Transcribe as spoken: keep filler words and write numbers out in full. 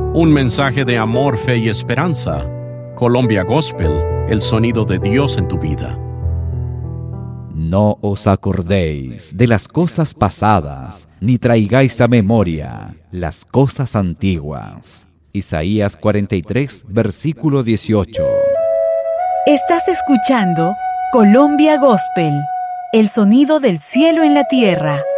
Un mensaje de amor, fe y esperanza. Colombia Gospel, el sonido de Dios en tu vida. No os acordéis de las cosas pasadas, ni traigáis a memoria las cosas antiguas. Isaías cuarenta y tres, versículo dieciocho. Estás escuchando Colombia Gospel, el sonido del cielo en la tierra.